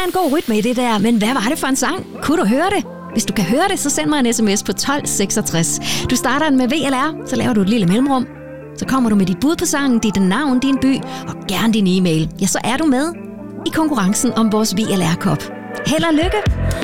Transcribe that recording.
en god rytme i det der, men hvad var det for en sang? Kunne du høre det? Hvis du kan høre det, så send mig en sms på 1266. Du starter den med VLR, så laver du et lille mellemrum. Så kommer du med dit bud på sangen, dit navn, din by og gerne din e-mail. Ja, så er du med i konkurrencen om vores VLR-kop. Held og lykke!